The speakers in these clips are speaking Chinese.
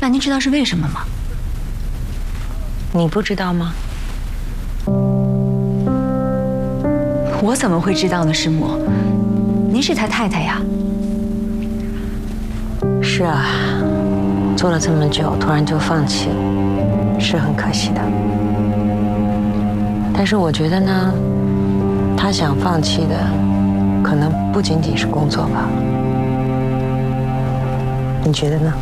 那您知道是为什么吗？ 你不知道吗？ 我怎么会知道呢，师母？您是他太太呀。 是啊，做了这么久，突然就放弃了，是很可惜的。但是我觉得呢，他想放弃的，可能不仅仅是工作吧？你觉得呢？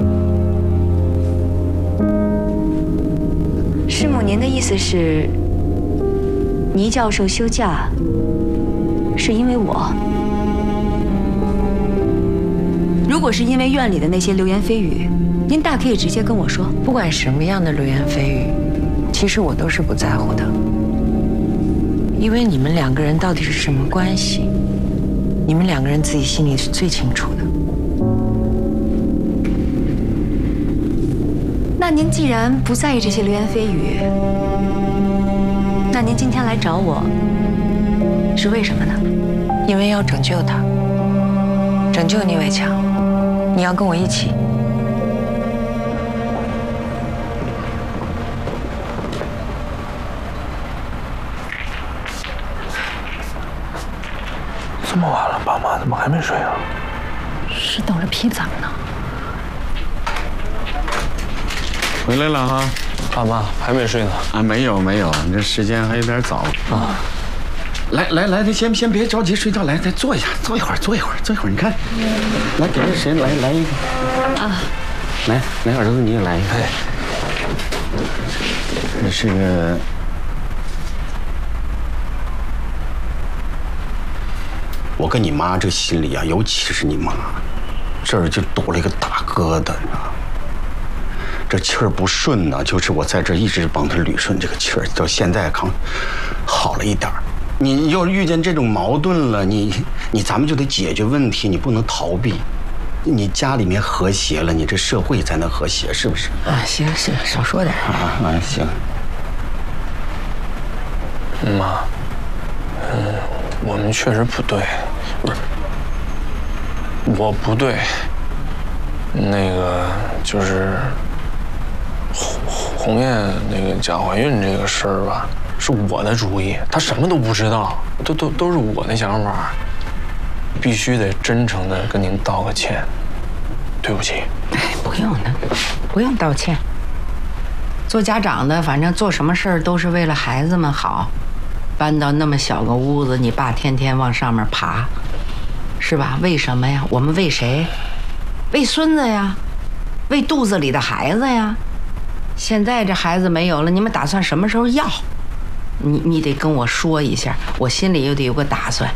师母，您的意思是，倪教授休假是因为我？如果是因为院里的那些流言蜚语，您大可以直接跟我说。 不管什么样的流言蜚语，其实我都是不在乎的，因为你们两个人到底是什么关系，你们两个人自己心里是最清楚的。 那您既然不在意这些流言蜚语，那您今天来找我是为什么呢？ 因为要拯救他，拯救聂伟强，你要跟我一起。 这么晚了，爸妈怎么还没睡啊？ 是等着批咱们呢。 回来了哈， 爸妈还没睡呢。 啊，没有，你这时间还有点早啊。来，先别着急睡觉，来，再坐一下，坐一会儿。你看，来给那谁来一个啊，来儿子你也来一个。哎，这是个。我跟你妈这心里啊，尤其是你妈，这儿就堵了一个大疙瘩，你知道吗？这气儿不顺呢，就是我在这一直帮她捋顺这个气儿，到现在看好了一点儿。你要遇见这种矛盾了，你咱们就得解决问题，你不能逃避。你家里面和谐了，你这社会才能和谐，是不是？ 啊，行，少说点啊，行。 妈，我们确实不对，不是，我不对。那个就是鸿雁那个假怀孕这个事儿吧，是我的主意，她什么都不知道，都是我的想法，必须得真诚的跟您道个歉，对不起。 哎，不用道歉。做家长的，反正做什么事儿都是为了孩子们好。搬到那么小个屋子，你爸天天往上面爬，是吧？为什么呀？我们为谁？为孙子呀，为肚子里的孩子呀。现在这孩子没有了，你们打算什么时候要？你得跟我说一下，我心里又得有个打算。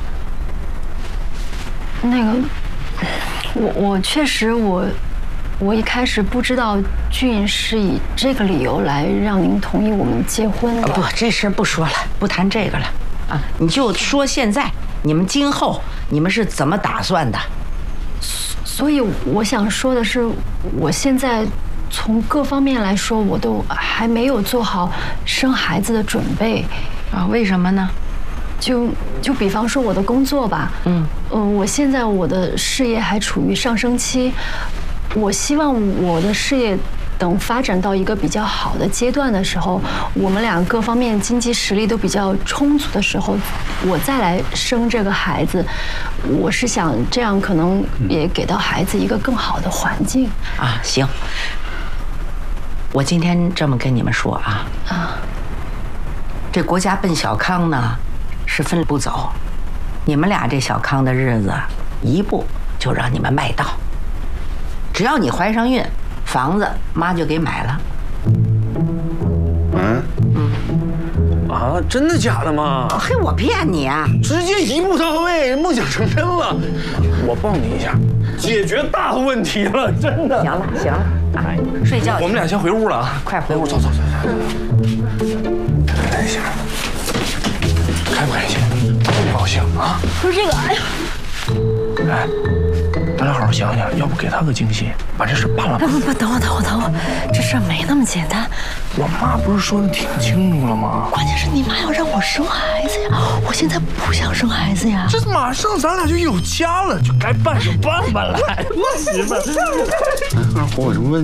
那个，我确实我一开始不知道俊是以这个理由来让您同意我们结婚的。 不，这事儿不说了，不谈这个了啊！你就说现在你们今后你们是怎么打算的？ 所以我想说的是，我现在从各方面来说，我都还没有做好生孩子的准备啊。为什么呢？ 就比方说我的工作吧，我现在我的事业还处于上升期，我希望我的事业等发展到一个比较好的阶段的时候，我们俩各方面经济实力都比较充足的时候，我再来生这个孩子。我是想这样可能也给到孩子一个更好的环境啊。行，我今天这么跟你们说啊，这国家奔小康呢是分步走，你们俩这小康的日子一步就让你们迈到。只要你怀上孕，房子妈就给买了。 啊，真的假的吗？ 嘿，我骗你啊！ 直接一步到位，梦想成真了。我抱你一下，解决大问题了，真的。 行了，哎，睡觉去。 我们俩先回屋了啊！ 快回屋， 走。开心，开不开心？高不高兴啊？ 不是这个，哎呀， 哎。咱俩好好想想，要不给他个惊喜，把这事办了吧？ 不，等我，这事儿没那么简单。 我妈不是说的挺清楚了吗？ 关键是你妈要让我生孩子呀，我现在不想生孩子呀。 这马上咱俩就有家了，就该办就办吧，来，我媳妇。二虎，我就问。